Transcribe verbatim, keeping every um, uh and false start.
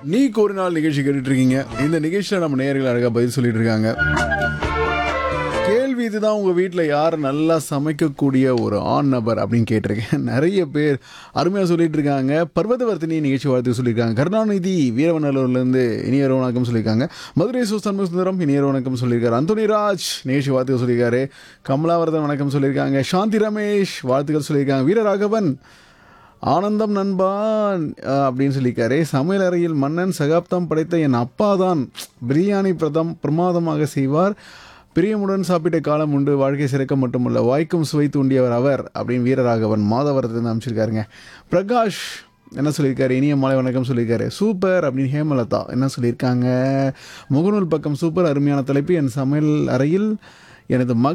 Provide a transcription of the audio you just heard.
நீக்கு ஒரு நாள் நிகழ்ச்சி கேட்டுட்டு இருக்கீங்க. இந்த நிகழ்ச்சியில் நம்ம நேயர்கள் அழகாக பதில் சொல்லிட்டு இருக்காங்க. கேள்வி இதுதான், உங்கள் வீட்டில் யார் நல்லா சமைக்கக்கூடிய ஒரு ஆண் நபர் அப்படின்னு கேட்டிருக்கேன். நிறைய பேர் அருமையாக சொல்லிட்டு இருக்காங்க. பர்வதவர்த்தினி நிகழ்ச்சி வாழ்த்து சொல்லியிருக்காங்க. கருணாநிதி வீரவநல்லூர்லேருந்து இனியர் வணக்கம் சொல்லியிருக்காங்க. மதுரை சு சண்முகசுந்தரம் இனியர் வணக்கம் சொல்லியிருக்காரு. அந்தோனிராஜ் நிகழ்ச்சி வாழ்த்துக்கள் சொல்லியிருக்காரு. கமலாவர்தன் வணக்கம் சொல்லியிருக்காங்க. சாந்தி ரமேஷ் வாழ்த்துக்கள் சொல்லியிருக்காங்க. வீரராகவன் ஆனந்தம் நண்பா அப்படின்னு சொல்லியிருக்காரு. சமையல் அறையில் மன்னன் சகாப்தம் படைத்த என் அப்பா தான் பிரியாணி பிரதம் பிரமாதமாக செய்வார். பிரியமுடன் சாப்பிட்ட காலம் உண்டு. வாழ்க்கை சிறக்க மட்டுமல்ல, வாய்க்கும் சுவை தூண்டியவர் அவர் அப்படின்னு வீரராகவன் மாதவரத்துலேருந்து அமைச்சிருக்காருங்க. பிரகாஷ் என்ன சொல்லியிருக்காரு? இனிய மாலை வணக்கம் சொல்லியிருக்காரு. சூப்பர் அப்படின்னு ஹேமலதா என்ன சொல்லியிருக்காங்க? முகநூல் பக்கம் சூப்பர், அருமையான தலைப்பு. என் சமையல் அறையில் எனது மக